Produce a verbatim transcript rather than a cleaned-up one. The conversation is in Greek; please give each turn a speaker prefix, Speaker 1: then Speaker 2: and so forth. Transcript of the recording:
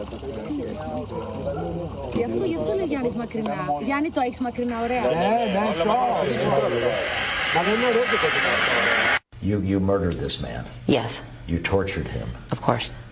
Speaker 1: Γι' αυτό, γι' αυτό είναι Γιάννης μακρινά. Γιάννη, το έχεις μακρινά, ωραία.
Speaker 2: Ναι, ναι, Μα δεν είναι ωραίο και το
Speaker 3: You, you murdered this man.
Speaker 4: Yes,
Speaker 3: You tortured him.
Speaker 4: of course.